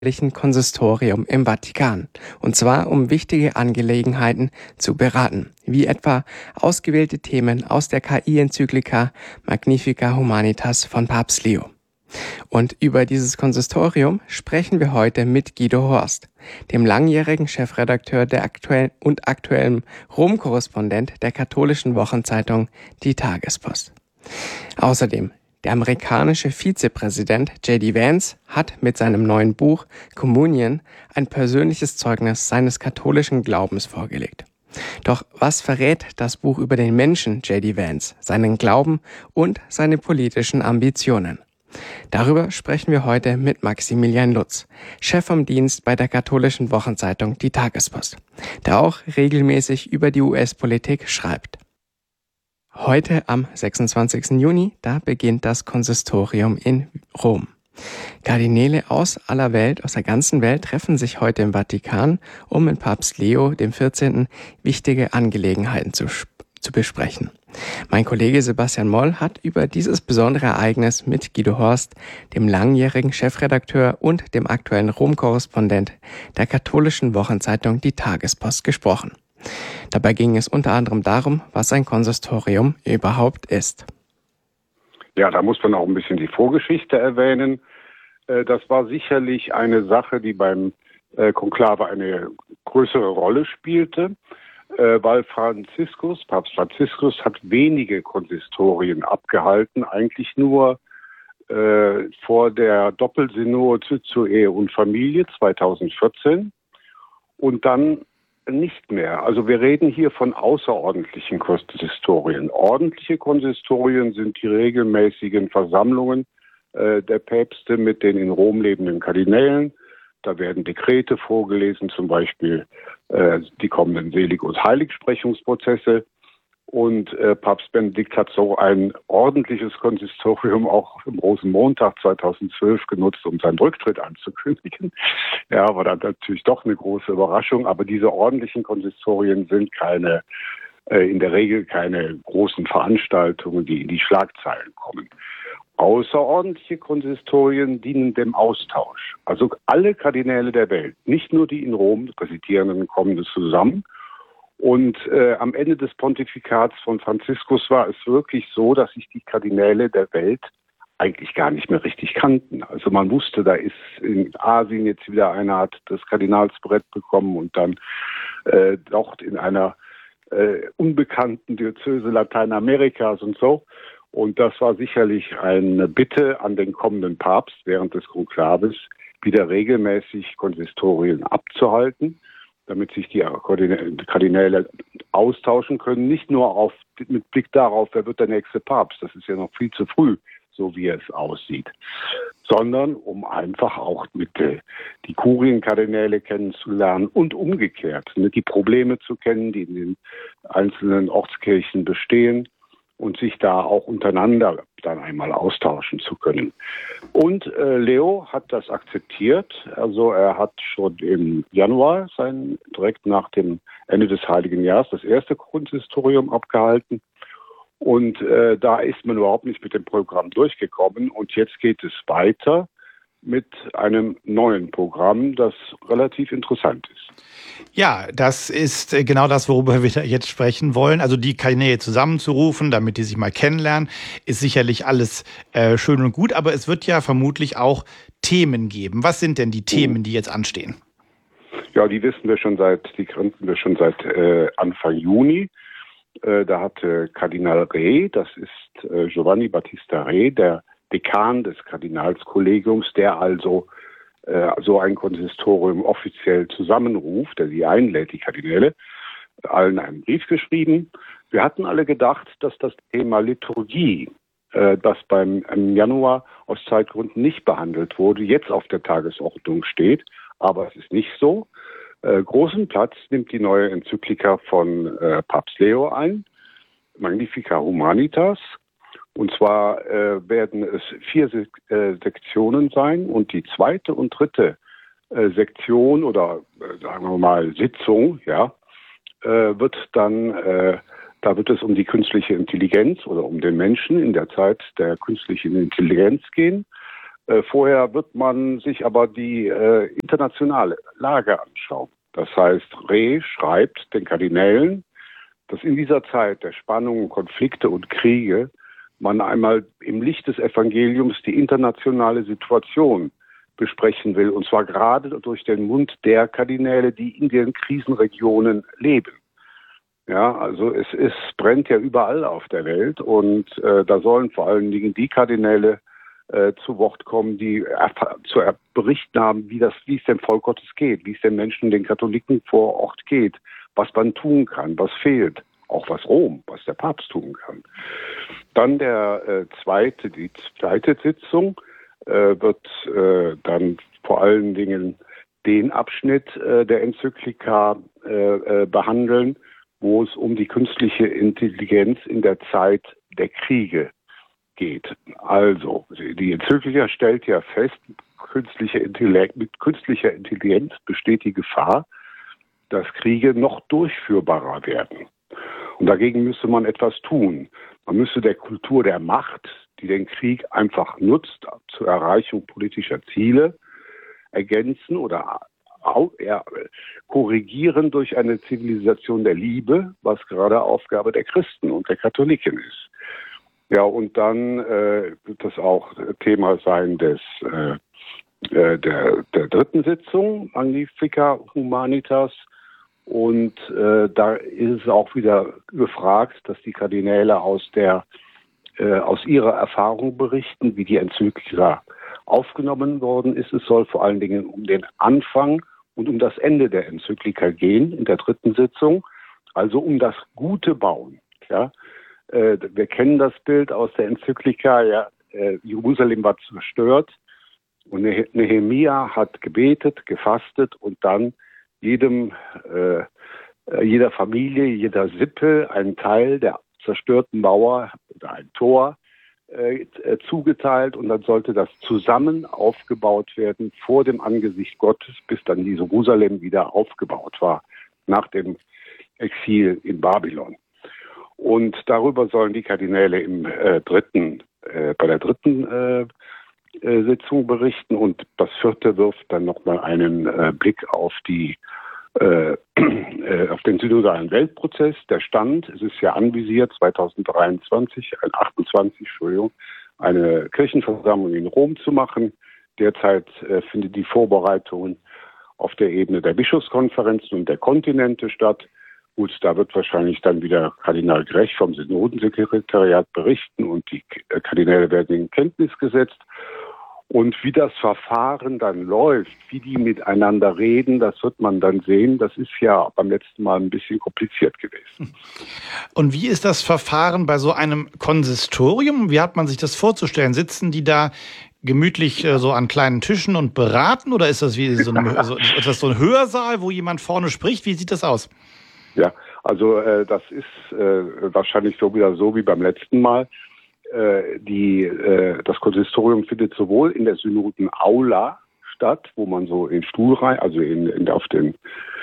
Konsistorium im Vatikan, und zwar um wichtige Angelegenheiten zu beraten, wie etwa ausgewählte Themen aus der KI-Enzyklika Magnificat Humanitas von Papst Leo. Und über dieses Konsistorium sprechen wir heute mit Guido Horst, dem langjährigen Chefredakteur der aktuellen Rom-Korrespondent der katholischen Wochenzeitung Die Tagespost. Außerdem der amerikanische Vizepräsident J.D. Vance hat mit seinem neuen Buch Communion ein persönliches Zeugnis seines katholischen Glaubens vorgelegt. Doch was verrät das Buch über den Menschen J.D. Vance, seinen Glauben und seine politischen Ambitionen? Darüber sprechen wir heute mit Maximilian Lutz, Chef vom Dienst bei der katholischen Wochenzeitung Die Tagespost, der auch regelmäßig über die US-Politik schreibt. Heute am 26. Juni, da beginnt das Konsistorium in Rom. Kardinäle aus aller Welt, aus der ganzen Welt treffen sich heute im Vatikan, um mit Papst Leo XIV. Wichtige Angelegenheiten zu besprechen. Mein Kollege Sebastian Moll hat über dieses besondere Ereignis mit Guido Horst, dem langjährigen Chefredakteur und dem aktuellen Rom-Korrespondent der katholischen Wochenzeitung Die Tagespost gesprochen. Dabei ging es unter anderem darum, was ein Konsistorium überhaupt ist. Ja, da muss man auch ein bisschen die Vorgeschichte erwähnen. Das war sicherlich eine Sache, die beim Konklave eine größere Rolle spielte, weil Papst Franziskus hat wenige Konsistorien abgehalten, eigentlich nur vor der Doppelsynode zur Ehe und Familie 2014 und dann nicht mehr. Also wir reden hier von außerordentlichen Konsistorien. Ordentliche Konsistorien sind die regelmäßigen Versammlungen der Päpste mit den in Rom lebenden Kardinälen. Da werden Dekrete vorgelesen, zum Beispiel die kommenden Selig- und Heiligsprechungsprozesse. Und Papst Benedikt hat so ein ordentliches Konsistorium auch im Rosenmontag 2012 genutzt, um seinen Rücktritt anzukündigen. Ja, war dann natürlich doch eine große Überraschung. Aber diese ordentlichen Konsistorien sind in der Regel keine großen Veranstaltungen, die in die Schlagzeilen kommen. Außerordentliche Konsistorien dienen dem Austausch. Also alle Kardinäle der Welt, nicht nur die in Rom Residierenden, kommen zusammen. Und am Ende des Pontifikats von Franziskus war es wirklich so, dass sich die Kardinäle der Welt eigentlich gar nicht mehr richtig kannten. Also man wusste, da ist in Asien jetzt wieder einer, hat das Kardinalsbrett bekommen und dann dort in einer unbekannten Diözese Lateinamerikas und so. Und das war sicherlich eine Bitte an den kommenden Papst während des Konklaves, wieder regelmäßig Konsistorien abzuhalten, damit sich die Kardinäle austauschen können, nicht nur mit Blick darauf, wer wird der nächste Papst, das ist ja noch viel zu früh, so wie es aussieht, sondern um einfach auch die Kurienkardinäle kennenzulernen und umgekehrt, die Probleme zu kennen, die in den einzelnen Ortskirchen bestehen, und sich da auch untereinander dann einmal austauschen zu können. Und Leo hat das akzeptiert. Also er hat schon im Januar direkt nach dem Ende des Heiligen Jahres das erste Konsistorium abgehalten. Und da ist man überhaupt nicht mit dem Programm durchgekommen. Und jetzt geht es weiter mit einem neuen Programm, das relativ interessant ist. Ja, das ist genau das, worüber wir jetzt sprechen wollen. Also die Kardinäle zusammenzurufen, damit die sich mal kennenlernen, ist sicherlich alles schön und gut. Aber es wird ja vermutlich auch Themen geben. Was sind denn die Themen, die jetzt anstehen? Ja, die kannten wir schon seit Anfang Juni. Da hatte Kardinal Re, das ist Giovanni Battista Re, der Dekan des Kardinalskollegiums, der also so ein Konsistorium offiziell zusammenruft, der sie einlädt, die Kardinäle, allen einen Brief geschrieben. Wir hatten alle gedacht, dass das Thema Liturgie, das im Januar aus Zeitgründen nicht behandelt wurde, jetzt auf der Tagesordnung steht. Aber es ist nicht so. Großen Platz nimmt die neue Enzyklika von Papst Leo ein, Magnificat Humanitas. Und zwar werden es 4 Sektionen sein und die zweite und dritte Sektion oder sagen wir mal Sitzung, ja, wird dann, da wird es um die künstliche Intelligenz oder um den Menschen in der Zeit der künstlichen Intelligenz gehen. Vorher wird man sich aber die internationale Lage anschauen. Das heißt, Reh schreibt den Kardinälen, dass in dieser Zeit der Spannungen, Konflikte und Kriege man einmal im Licht des Evangeliums die internationale Situation besprechen will, und zwar gerade durch den Mund der Kardinäle, die in den Krisenregionen leben. Ja, also es brennt ja überall auf der Welt, und da sollen vor allen Dingen die Kardinäle zu Wort kommen, die zu berichten haben, wie es dem Volk Gottes geht, wie es den Menschen, den Katholiken vor Ort geht, was man tun kann, was fehlt, auch was der Papst tun kann. Dann die zweite Sitzung wird dann vor allen Dingen den Abschnitt der Enzyklika behandeln, wo es um die künstliche Intelligenz in der Zeit der Kriege geht. Also, die Enzyklika stellt ja fest, mit künstlicher Intelligenz besteht die Gefahr, dass Kriege noch durchführbarer werden. Und dagegen müsste man etwas tun. Man müsste der Kultur der Macht, die den Krieg einfach nutzt zur Erreichung politischer Ziele, ergänzen oder korrigieren durch eine Zivilisation der Liebe, was gerade Aufgabe der Christen und der Katholiken ist. Ja, und dann wird das auch Thema sein der dritten Sitzung, Magnificat Humanitas. Und da ist es auch wieder gefragt, dass die Kardinäle aus ihrer Erfahrung berichten, wie die Enzyklika aufgenommen worden ist. Es soll vor allen Dingen um den Anfang und um das Ende der Enzyklika gehen in der dritten Sitzung, also um das gute Bauen. Ja? Wir kennen das Bild aus der Enzyklika, ja, Jerusalem war zerstört und Nehemia hat gebetet, gefastet und dann jeder Familie, jeder Sippe einen Teil der zerstörten Mauer oder ein Tor zugeteilt, und dann sollte das zusammen aufgebaut werden vor dem Angesicht Gottes, bis dann die Jerusalem wieder aufgebaut war nach dem Exil in Babylon. Und darüber sollen die Kardinäle bei der dritten Sitzung berichten, und das vierte wirft dann nochmal einen Blick auf auf den synodalen Weltprozess. Der Stand, es ist ja anvisiert, 2028, eine Kirchenversammlung in Rom zu machen. Derzeit findet die Vorbereitung auf der Ebene der Bischofskonferenzen und der Kontinente statt. Gut, da wird wahrscheinlich dann wieder Kardinal Grech vom Synodensekretariat berichten, und die Kardinäle werden in Kenntnis gesetzt. Und wie das Verfahren dann läuft, wie die miteinander reden, das wird man dann sehen. Das ist ja beim letzten Mal ein bisschen kompliziert gewesen. Und wie ist das Verfahren bei so einem Konsistorium? Wie hat man sich das vorzustellen? Sitzen die da gemütlich so an kleinen Tischen und beraten? Oder ist das wie ist das so ein Hörsaal, wo jemand vorne spricht? Wie sieht das aus? Ja, also das ist wahrscheinlich so wie beim letzten Mal. Das Konsistorium findet sowohl in der Synodenaula statt, wo man so in Stuhlreihen, also auf den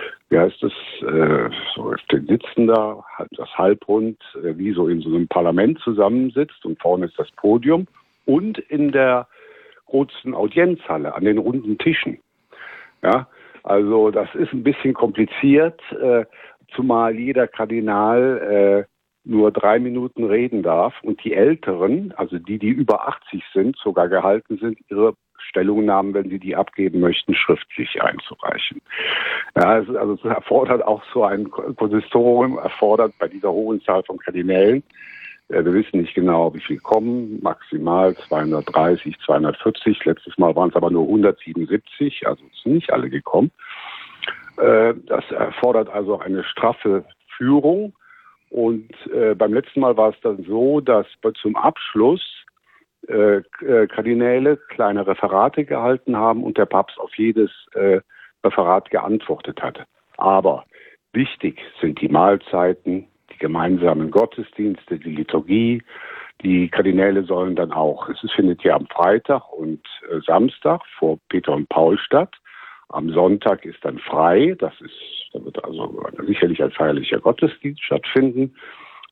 Sitzen da, das Halbrund, wie so in so einem Parlament zusammensitzt, und vorne ist das Podium, und in der großen Audienzhalle an den runden Tischen. Ja, also das ist ein bisschen kompliziert, zumal jeder Kardinal nur 3 Minuten reden darf und die Älteren, also die über 80 sind, sogar gehalten sind, ihre Stellungnahmen, wenn sie die abgeben möchten, schriftlich einzureichen. Ja, es erfordert auch so ein Konsistorium, erfordert bei dieser hohen Zahl von Kardinälen, wir wissen nicht genau, wie viel kommen, maximal 230, 240, letztes Mal waren es aber nur 177, also sind nicht alle gekommen. Das erfordert also eine straffe Führung. Und beim letzten Mal war es dann so, dass zum Abschluss Kardinäle kleine Referate gehalten haben und der Papst auf jedes Referat geantwortet hat. Aber wichtig sind die Mahlzeiten, die gemeinsamen Gottesdienste, die Liturgie. Die Kardinäle sollen dann auch, es findet ja am Freitag und Samstag vor Peter und Paul statt. Am Sonntag ist dann frei, da wird also sicherlich ein feierlicher Gottesdienst stattfinden.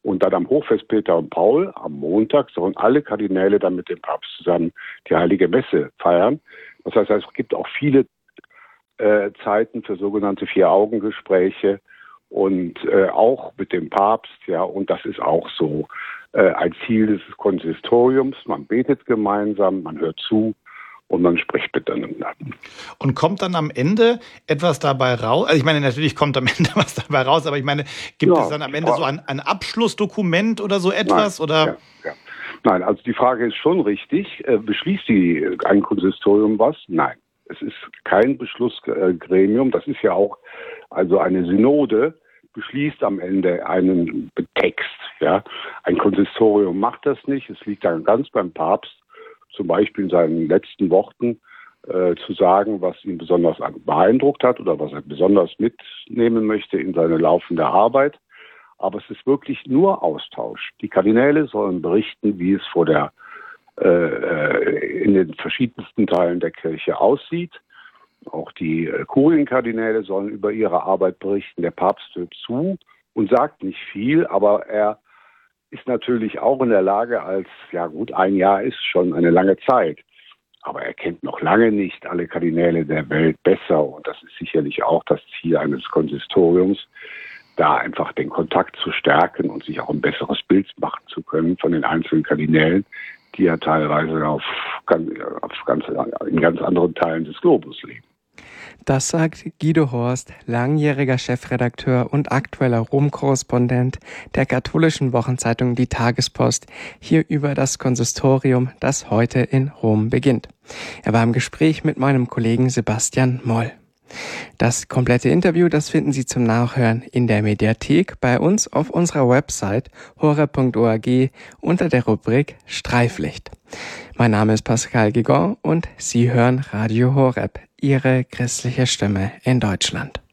Und dann am Hochfest Peter und Paul, am Montag, sollen alle Kardinäle dann mit dem Papst zusammen die Heilige Messe feiern. Das heißt, es gibt auch viele Zeiten für sogenannte Vier-Augen-Gespräche und auch mit dem Papst, ja, und das ist auch so ein Ziel des Konsistoriums. Man betet gemeinsam, man hört zu und man spricht miteinander. Und kommt dann am Ende etwas dabei raus? Also ich meine, natürlich kommt am Ende was dabei raus, aber ich meine, gibt es dann am Ende so ein Abschlussdokument oder so etwas? Nein, oder? Ja. Nein, also die Frage ist schon richtig. Beschließt ein Konsistorium was? Nein. Es ist kein Beschlussgremium. Das ist ja auch also eine Synode, beschließt am Ende einen Text. Ja. Ein Konsistorium macht das nicht. Es liegt dann ganz beim Papst, zum Beispiel in seinen letzten Worten zu sagen, was ihn besonders beeindruckt hat oder was er besonders mitnehmen möchte in seine laufende Arbeit. Aber es ist wirklich nur Austausch. Die Kardinäle sollen berichten, wie es in den verschiedensten Teilen der Kirche aussieht. Auch die Kurienkardinäle sollen über ihre Arbeit berichten. Der Papst hört zu und sagt nicht viel, aber er ist natürlich auch in der Lage, ein Jahr ist schon eine lange Zeit. Aber er kennt noch lange nicht alle Kardinäle der Welt besser. Und das ist sicherlich auch das Ziel eines Konsistoriums, da einfach den Kontakt zu stärken und sich auch ein besseres Bild machen zu können von den einzelnen Kardinälen, die ja teilweise in ganz anderen Teilen des Globus leben. Das sagt Guido Horst, langjähriger Chefredakteur und aktueller Rom-Korrespondent der katholischen Wochenzeitung Die Tagespost, hier über das Konsistorium, das heute in Rom beginnt. Er war im Gespräch mit meinem Kollegen Sebastian Moll. Das komplette Interview, das finden Sie zum Nachhören in der Mediathek bei uns auf unserer Website horeb.org unter der Rubrik Streiflicht. Mein Name ist Pascal Gigon und Sie hören Radio Horeb, Ihre christliche Stimme in Deutschland.